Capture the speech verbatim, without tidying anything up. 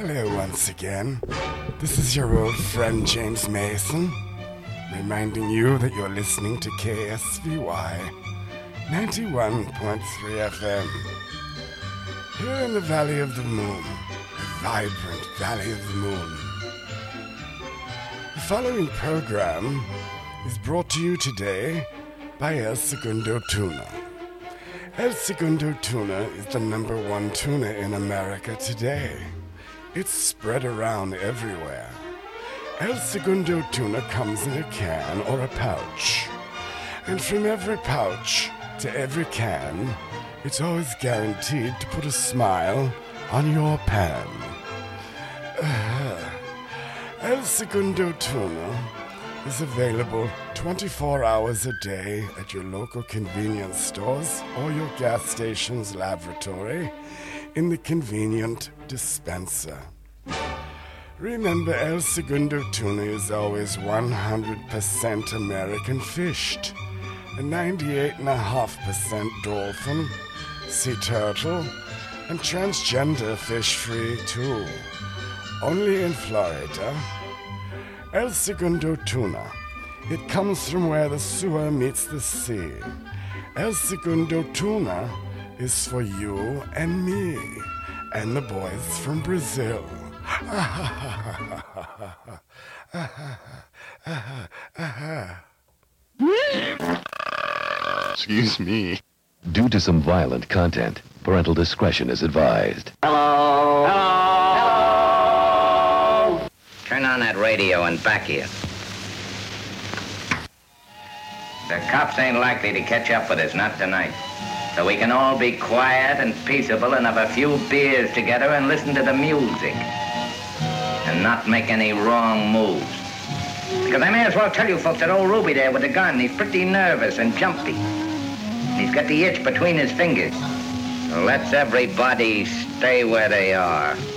Hello once again. This is your old friend James Mason, reminding you that you're listening to K S V Y ninety-one point three F M. Here in the Valley of the Moon, the vibrant Valley of the Moon. The following program is brought to you today by El Segundo Tuna. El Segundo Tuna is the number one tuna in America today. It's spread around everywhere. El Segundo Tuna comes in a can or a pouch. And from every pouch to every can, it's always guaranteed to put a smile on your pan. Uh, El Segundo Tuna is available twenty-four hours a day at your local convenience stores or your gas station's laboratory in the convenient dispenser. Remember, El Segundo Tuna is always one hundred percent American fished, and ninety-eight point five percent dolphin, sea turtle, and transgender fish-free too. Only in Florida. El Segundo Tuna. It comes from where the sewer meets the sea. El Segundo Tuna is for you and me, and the boys from Brazil. Excuse me. Due to some violent content, parental discretion is advised. Hello? Hello? Turn on that radio and back here. The cops ain't likely to catch up with us, not tonight. So we can all be quiet and peaceable and have a few beers together and listen to the music. And not make any wrong moves. Because I may as well tell you folks that old Ruby there with the gun, he's pretty nervous and jumpy. He's got the itch between his fingers. So let's everybody stay where they are.